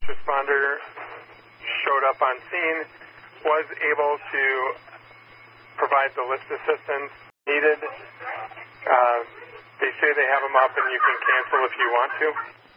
responder showed up on scene, was able to provide the lift assistance needed. They say they have them up and you can cancel if you want to.